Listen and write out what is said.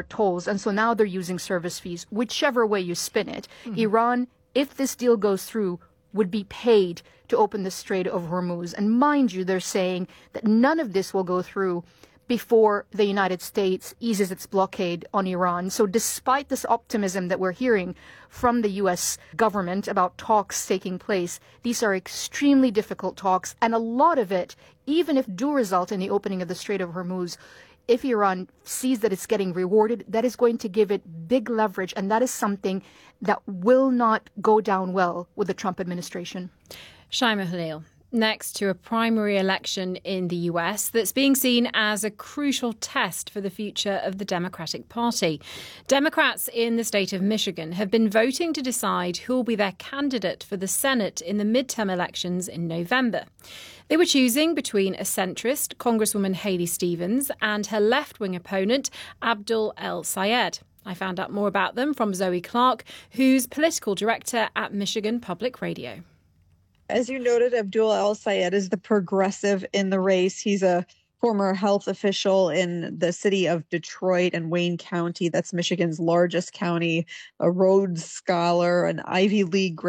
import tolls. And so now they're using service fees, whichever way you spin it. Iran, if this deal goes through, would be paid to open the Strait of Hormuz. And mind you, they're saying that none of this will go through before the United States eases its blockade on Iran. So despite this optimism that we're hearing from the U.S. government about talks taking place, these are extremely difficult talks. And a lot of it, even if do result in the opening of the Strait of Hormuz, if Iran sees that it's getting rewarded, that is going to give it big leverage. And that is something that will not go down well with the Trump administration. Shaima Khalil. Next to a primary election in the US that's being seen as a crucial test for the future of the Democratic Party. Democrats in the state of Michigan have been voting to decide who will be their candidate for the Senate in the midterm elections in November. They were choosing between a centrist, Congresswoman Haley Stevens, and her left-wing opponent, Abdul El-Sayed. I found out more about them from Zoe Clark, who's political director at Michigan Public Radio. As you noted, Abdul El-Sayed is the progressive in the race. He's a former health official in the city of Detroit and Wayne County. That's Michigan's largest county, a Rhodes Scholar, an Ivy League